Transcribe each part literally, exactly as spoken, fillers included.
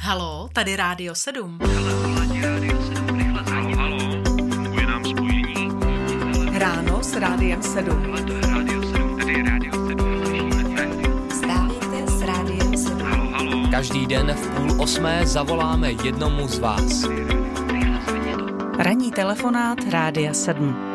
Haló, tady Rádio sedm. Halo, halo, funguje nám spojení. Ráno s Rádiem sedm. Ale to je Rádio sedm, tady je Rádio sedm, slyšíme. Vstávejte s Rádiem sedm. Halo, halo. Každý den v půl osmé zavoláme jednomu z vás. Ranní telefonát Rádia sedm.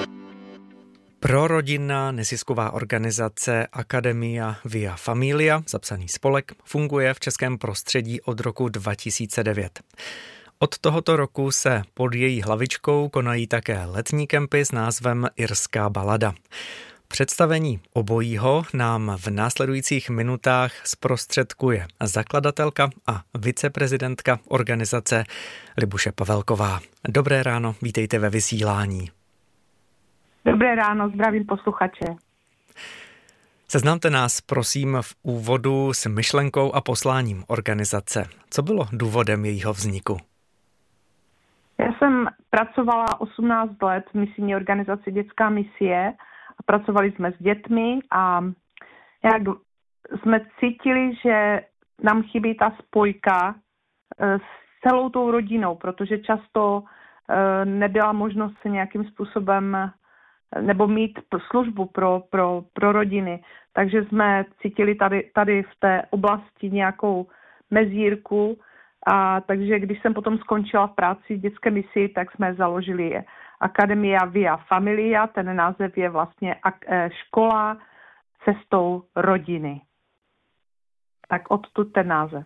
Prorodinná nezisková organizace Academia Via Familia, zapsaný spolek, funguje v českém prostředí od roku dva tisíce devět. Od tohoto roku se pod její hlavičkou konají také letní kempy s názvem Irská balada. Představení obojího nám v následujících minutách zprostředkuje zakladatelka a viceprezidentka organizace Libuše Pavelková. Dobré ráno, vítejte ve vysílání. Dobré ráno, zdravím posluchače. Seznamte nás, prosím, v úvodu s myšlenkou a posláním organizace. Co bylo důvodem jejího vzniku? Já jsem pracovala osmnáct let v misijní organizaci Dětská misie a pracovali jsme s dětmi a jak jsme cítili, že nám chybí ta spojka s celou tou rodinou, protože často nebyla možnost se nějakým způsobem nebo mít službu pro, pro, pro rodiny. Takže jsme cítili tady, tady v té oblasti nějakou mezírku. A takže když jsem potom skončila v práci v dětské misii, tak jsme založili Academia Via Familia. Ten název je vlastně škola cestou rodiny. Tak odtud ten název.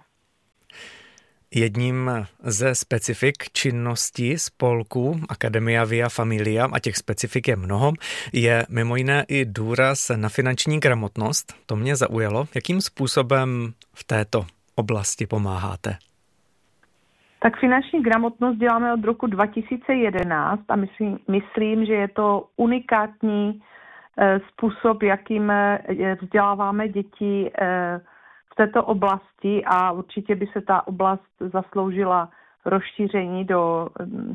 Jedním ze specifik činnosti spolku Academia Via Familia, a těch specifik je mnoho, je mimo jiné i důraz na finanční gramotnost. To mě zaujalo. Jakým způsobem v této oblasti pomáháte? Tak finanční gramotnost děláme od roku dva tisíce jedenáct a myslím, myslím že je to unikátní e, způsob, jakým e, vzděláváme děti e, v této oblasti a určitě by se ta oblast zasloužila rozšíření do...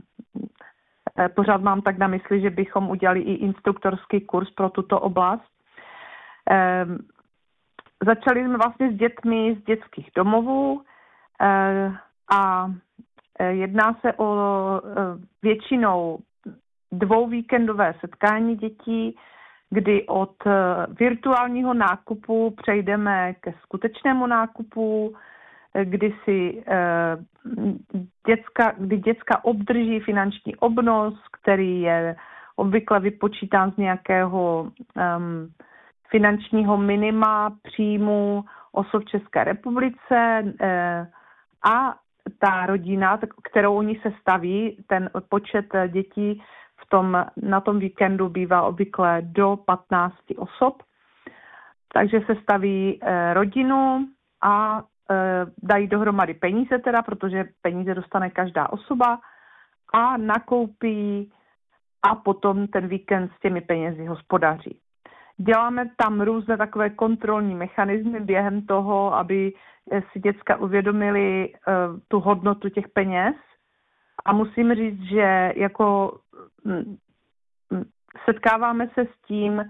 E, pořád mám tak na mysli, že bychom udělali i instruktorský kurz pro tuto oblast. E, začali jsme vlastně s dětmi z dětských domovů e, a jedná se o většinou dvouvíkendové setkání dětí, kdy od virtuálního nákupu přejdeme ke skutečnému nákupu, kdy si děcka, kdy děcka obdrží finanční obnos, který je obvykle vypočítán z nějakého um, finančního minima příjmu osob v České republice uh, a ta rodina, kterou oni se staví, ten počet dětí v tom, na tom víkendu bývá obvykle do patnácti osob. Takže se staví e, rodinu a e, dají dohromady peníze teda, protože peníze dostane každá osoba a nakoupí a potom ten víkend s těmi penězi hospodaří. Děláme tam různé takové kontrolní mechanismy během toho, aby si děcka uvědomili uh, tu hodnotu těch peněz. A musím říct, že jako m, m, setkáváme se s tím,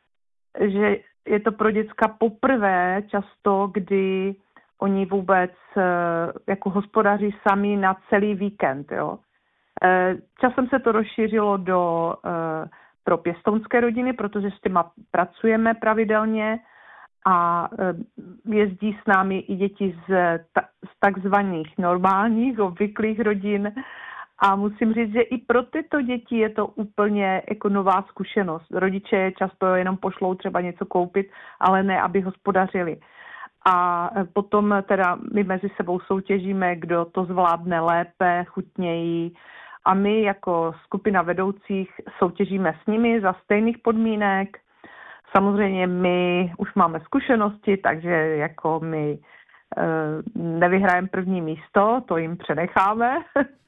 že je to pro děcka poprvé často, kdy oni vůbec uh, jako hospodaří sami na celý víkend. Jo. Uh, časem se to rozšířilo do uh, pro pěstounské rodiny, protože s těma pracujeme pravidelně a jezdí s námi i děti z, ta, z takzvaných normálních, obvyklých rodin. A musím říct, že i pro tyto děti je to úplně jako nová zkušenost. Rodiče často jenom pošlou třeba něco koupit, ale ne, aby hospodařili. A potom teda my mezi sebou soutěžíme, kdo to zvládne lépe, chutněji. A my jako skupina vedoucích soutěžíme s nimi za stejných podmínek. Samozřejmě my už máme zkušenosti, takže jako my e, nevyhrajeme první místo, to jim přenecháme,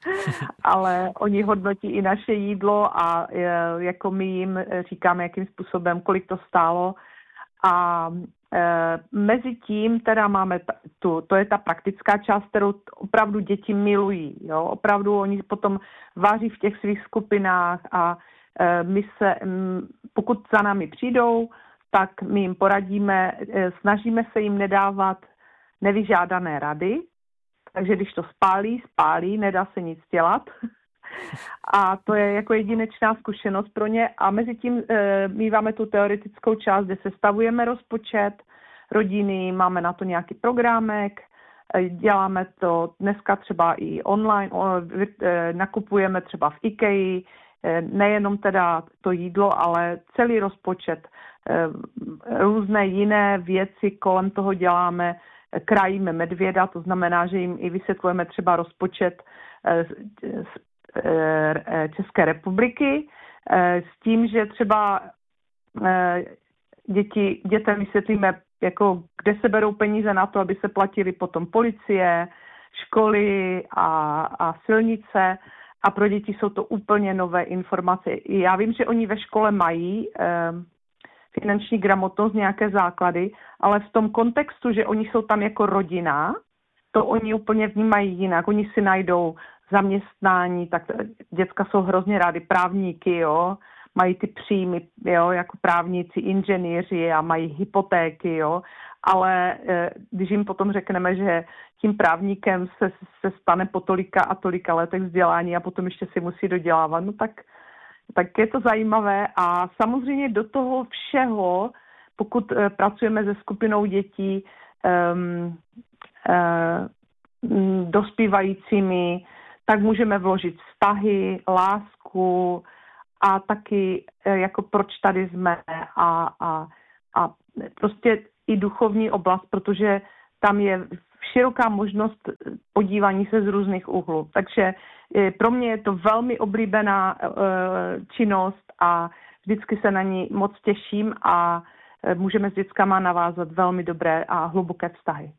ale oni hodnotí i naše jídlo a e, jako my jim říkáme, jakým způsobem, kolik to stálo. A e, mezi tím teda máme t- tu, to je ta praktická část, kterou opravdu děti milují. Jo? Opravdu oni potom vaří v těch svých skupinách a e, my se, m, pokud za námi přijdou, tak my jim poradíme, e, snažíme se jim nedávat nevyžádané rady, takže když to spálí, spálí, nedá se nic dělat. A to je jako jedinečná zkušenost pro ně. A mezi tím e, míváme tu teoretickou část, kde sestavujeme rozpočet rodiny, máme na to nějaký programek, e, děláme to dneska třeba i online, o, e, nakupujeme třeba v IKEA, e, nejenom teda to jídlo, ale celý rozpočet, e, různé jiné věci kolem toho děláme, krájíme medvěda, to znamená, že jim i vysvětlujeme třeba rozpočet e, s České republiky s tím, že třeba děti, dětem vysvětlíme, jako, kde se berou peníze na to, aby se platili potom policie, školy a, a silnice a pro děti jsou to úplně nové informace. Já vím, že oni ve škole mají eh, finanční gramotnost, nějaké základy, ale v tom kontextu, že oni jsou tam jako rodina, to oni úplně vnímají jinak. Oni si najdou zaměstnání, tak děcka jsou hrozně rádi, právníky, jo, mají ty příjmy, jo, jako právníci, inženýři a mají hypotéky, jo, ale e, když jim potom řekneme, že tím právníkem se, se stane po tolika a tolika letech vzdělání a potom ještě si musí dodělávat, no tak, tak je to zajímavé a samozřejmě do toho všeho, pokud e, pracujeme se skupinou dětí um, e, dospívajícími, tak můžeme vložit vztahy, lásku a taky jako proč tady jsme a, a, a prostě i duchovní oblast, protože tam je široká možnost podívání se z různých úhlů. Takže pro mě je to velmi oblíbená činnost a vždycky se na ní moc těším a můžeme s dětskama navázat velmi dobré a hluboké vztahy.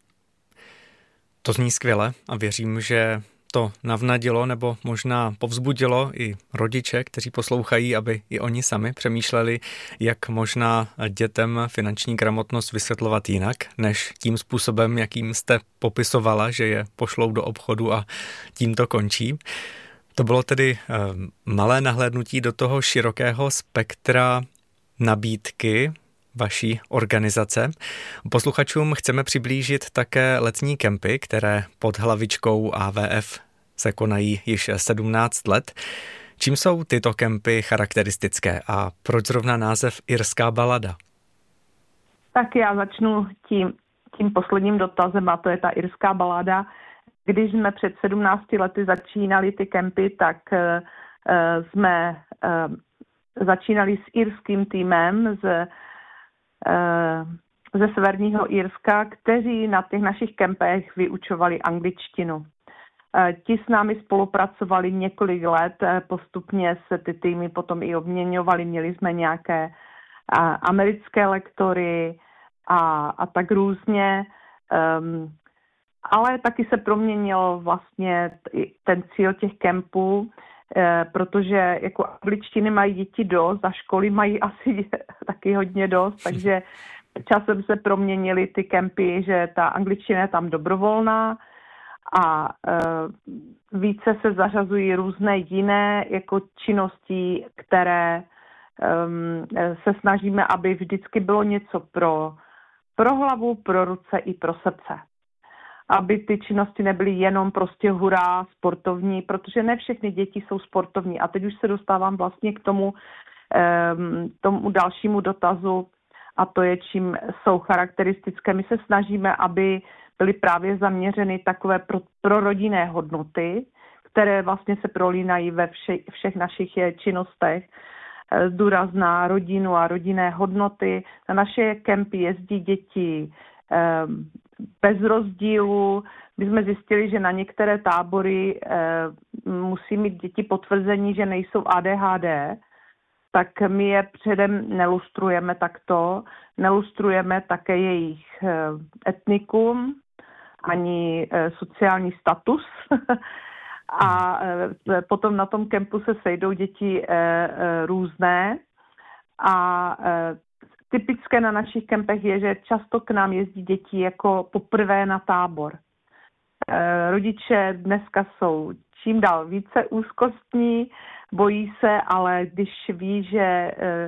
To zní skvěle a věřím, že to navnadilo nebo možná povzbudilo i rodiče, kteří poslouchají, aby i oni sami přemýšleli, jak možná dětem finanční gramotnost vysvětlovat jinak, než tím způsobem, jakým jste popisovala, že je pošlou do obchodu a tím to končí. To bylo tedy malé nahlédnutí do toho širokého spektra nabídky vaší organizace. Posluchačům chceme přiblížit také letní kempy, které pod hlavičkou A V F se konají již sedmnáct let. Čím jsou tyto kempy charakteristické a proč zrovna název Irská balada? Tak já začnu tím, tím posledním dotazem a to je ta Irská balada. Když jsme před sedmnácti lety začínali ty kempy, tak uh, jsme uh, začínali s irským týmem z ze severního Irska, kteří na těch našich kempech vyučovali angličtinu. Ti s námi spolupracovali několik let, postupně se ty týmy potom i obměňovali, měli jsme nějaké americké lektory a, a tak různě, um, ale taky se proměnil vlastně ten cíl těch kempů, protože jako angličtiny mají děti dost a školy mají asi taky hodně dost, takže časem se proměnily ty kempy, že ta angličtina je tam dobrovolná a e, více se zařazují různé jiné jako činnosti, které e, se snažíme, aby vždycky bylo něco pro, pro hlavu, pro ruce i pro srdce. Aby ty činnosti nebyly jenom prostě hurá sportovní, protože ne všechny děti jsou sportovní. A teď už se dostávám vlastně k tomu, um, tomu dalšímu dotazu a to je, čím jsou charakteristické. My se snažíme, aby byly právě zaměřeny takové pro, prorodinné hodnoty, které vlastně se prolínají ve vše, všech našich činnostech. Důraz na rodinu a rodinné hodnoty. Na naše kempy jezdí děti um, bez rozdílu. My jsme zjistili, že na některé tábory e, musí mít děti potvrzení, že nejsou A D H D, tak my je předem nelustrujeme takto. Nelustrujeme také jejich e, etnikum, ani e, sociální status. A e, potom na tom kempu se sejdou děti e, e, různé a e, typické na našich kempech je, že často k nám jezdí děti jako poprvé na tábor. E, rodiče dneska jsou čím dál více úzkostní, bojí se, ale když ví, že e,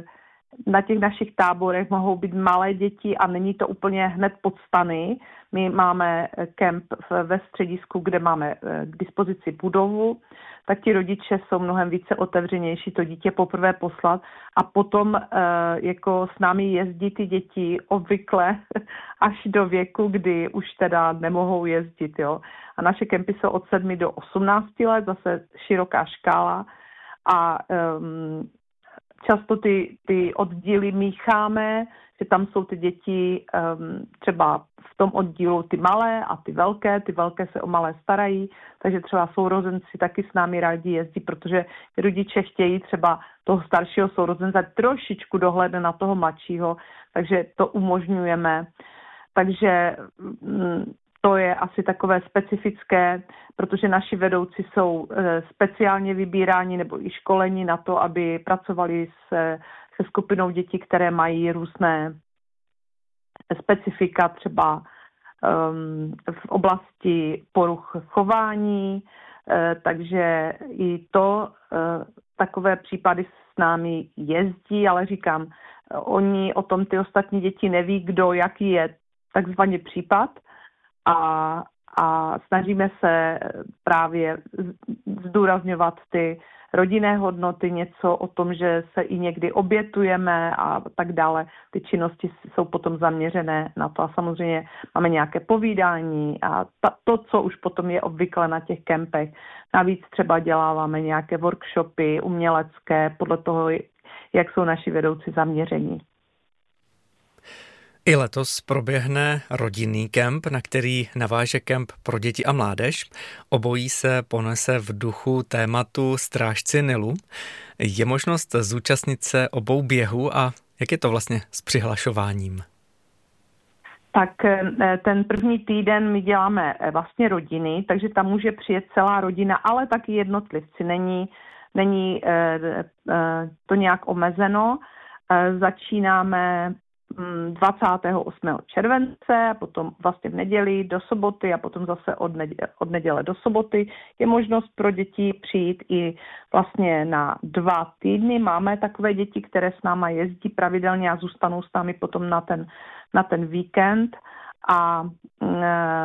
na těch našich táborech mohou být malé děti a není to úplně hned pod stany. My máme kemp ve středisku, kde máme k dispozici budovu, tak ti rodiče jsou mnohem více otevřenější to dítě poprvé poslat a potom jako s námi jezdí ty děti obvykle až do věku, kdy už teda nemohou jezdit. Jo. A naše kempy jsou od sedmi do osmnácti let, zase široká škála a um, často ty, ty oddíly mícháme, že tam jsou ty děti um, třeba v tom oddílu ty malé a ty velké, ty velké se o malé starají, takže třeba sourozenci taky s námi rádi jezdí, protože rodiče chtějí třeba toho staršího sourozence trošičku dohlédnout na toho mladšího, takže to umožňujeme. Takže mm, to je asi takové specifické, protože naši vedoucí jsou e, speciálně vybíráni nebo i školeni na to, aby pracovali se, se skupinou dětí, které mají různé specifika, třeba um, v oblasti poruch chování, e, takže i to e, takové případy s námi jezdí, ale říkám, oni o tom ty ostatní děti neví, kdo, jaký je takzvaný případ, A, a snažíme se právě zdůrazňovat ty rodinné hodnoty, něco o tom, že se i někdy obětujeme a tak dále. Ty činnosti jsou potom zaměřené na to a samozřejmě máme nějaké povídání a ta, to, co už potom je obvykle na těch kempech. Navíc třeba děláváme nějaké workshopy umělecké podle toho, jak jsou naši vedoucí zaměření. I letos proběhne rodinný kemp, na který naváže kemp pro děti a mládež. Obojí se ponese v duchu tématu Strážci Nilu. Je možnost zúčastnit se obou běhů a jak je to vlastně s přihlašováním? Tak ten první týden my děláme vlastně rodiny, takže tam může přijet celá rodina, ale taky jednotlivci. Není, není to nějak omezeno. Začínáme dvacátého osmého července, potom vlastně v neděli do soboty a potom zase od neděle, od neděle do soboty. Je možnost pro děti přijít i vlastně na dva týdny. Máme takové děti, které s náma jezdí pravidelně a zůstanou s námi potom na ten, na ten víkend. A e,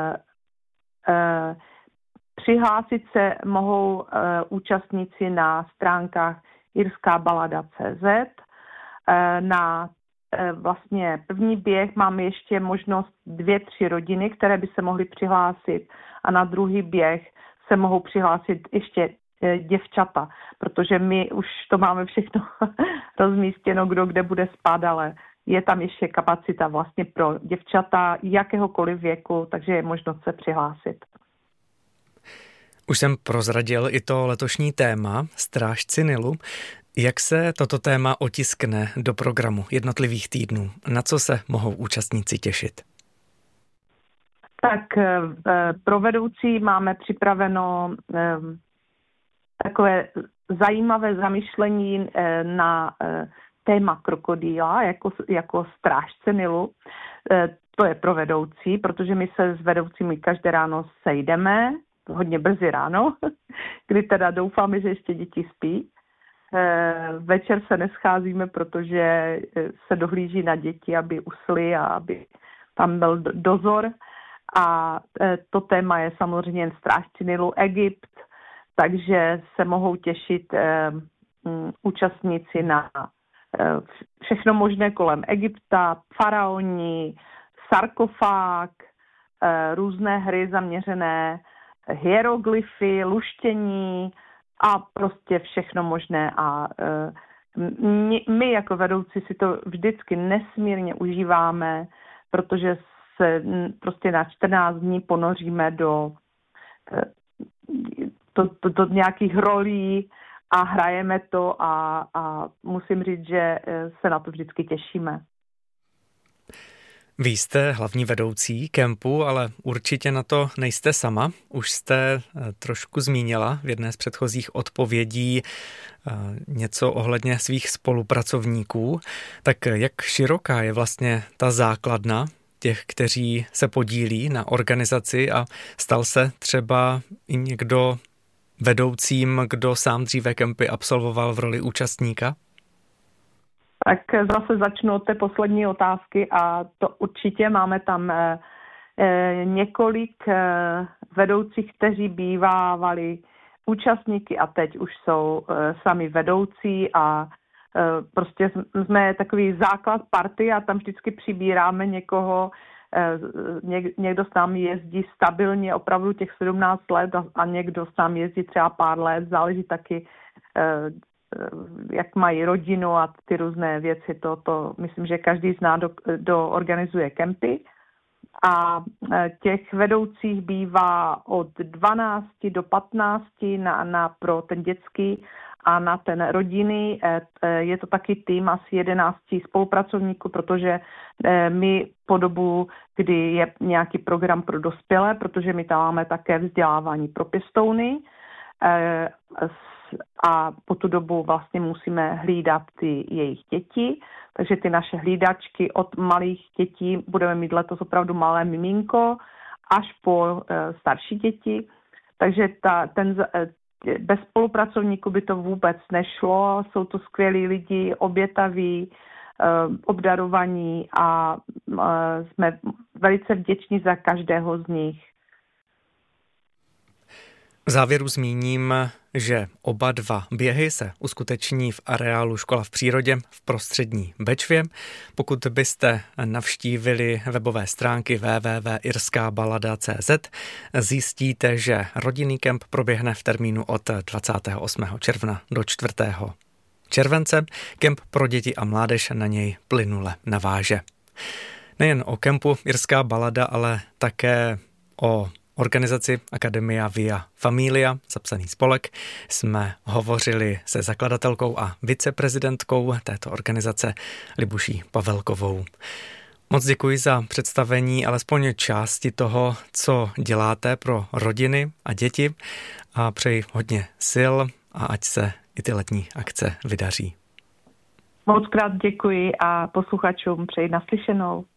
e, přihlásit se mohou e, účastníci na stránkách irská balada tečka cé zet. E, na vlastně první běh máme ještě možnost dvě, tři rodiny, které by se mohly přihlásit a na druhý běh se mohou přihlásit ještě děvčata, protože my už to máme všechno rozmístěno, kdo kde bude spát, ale je tam ještě kapacita vlastně pro děvčata jakéhokoliv věku, takže je možnost se přihlásit. Už jsem prozradil i to letošní téma Strážci Nilu. Jak se toto téma otiskne do programu jednotlivých týdnů? Na co se mohou účastníci těšit? Tak pro vedoucí máme připraveno takové zajímavé zamyšlení na téma krokodýla jako, jako strážce Nilu. To je pro vedoucí, protože my se s vedoucími každé ráno sejdeme, hodně brzy ráno, kdy teda doufáme, že ještě děti spí. Večer se nescházíme, protože se dohlíží na děti, aby usly a aby tam byl dozor. A to téma je samozřejmě Strážci Nilu Egypt, takže se mohou těšit účastníci na všechno možné kolem Egypta, faraoni, sarkofág, různé hry zaměřené, hieroglyfy, luštění a prostě všechno možné. A my, my jako vedoucí si to vždycky nesmírně užíváme, protože se prostě na čtrnáct dní ponoříme do, do, do, do nějakých rolí a hrajeme to a, a musím říct, že se na to vždycky těšíme. Vy jste hlavní vedoucí kempu, ale určitě na to nejste sama. Už jste trošku zmínila v jedné z předchozích odpovědí něco ohledně svých spolupracovníků. Tak jak široká je vlastně ta základna těch, kteří se podílí na organizaci a stal se třeba i někdo vedoucím, kdo sám dříve kempy absolvoval v roli účastníka? Tak zase začnu od té poslední otázky a to určitě máme tam eh, několik eh, vedoucích, kteří bývávali účastníky a teď už jsou eh, sami vedoucí a eh, prostě jsme takový základ party a tam vždycky přibíráme někoho, eh, něk, někdo s námi jezdí stabilně opravdu těch sedmnáct let a, a někdo s námi jezdí třeba pár let, záleží taky eh, jak mají rodinu a ty různé věci, to, to myslím, že každý zná, do, do organizuje kempy. A těch vedoucích bývá od dvanácti do patnácti na, na pro ten dětský a na ten rodinný. Je to taky tým asi jedenácti spolupracovníků, protože my po dobu, kdy je nějaký program pro dospělé, protože my tam máme také vzdělávání pro pěstouny, a po tu dobu vlastně musíme hlídat ty jejich děti, takže ty naše hlídačky od malých dětí budeme mít letos opravdu malé miminko až po e, starší děti, takže ta, ten, e, bez spolupracovníků by to vůbec nešlo, jsou to skvělí lidi, obětaví, e, obdarovaní a e, jsme velice vděční za každého z nich. V závěru zmíním, že oba dva běhy se uskuteční v areálu Škola v přírodě v Prostřední Bečvě. Pokud byste navštívili webové stránky w w w tečka irská balada tečka c z, zjistíte, že rodinný kemp proběhne v termínu od dvacátého osmého června do čtvrtého července. Kemp pro děti a mládež na něj plynule naváže. Nejen o kempu Irská balada, ale také o organizaci Academia Via Familia, zapsaný spolek, jsme hovořili se zakladatelkou a viceprezidentkou této organizace Libuší Pavelkovou. Moc děkuji za představení alespoň části toho, co děláte pro rodiny a děti a přeji hodně sil a ať se i ty letní akce vydaří. Moc krát děkuji a posluchačům přeji naslyšenou.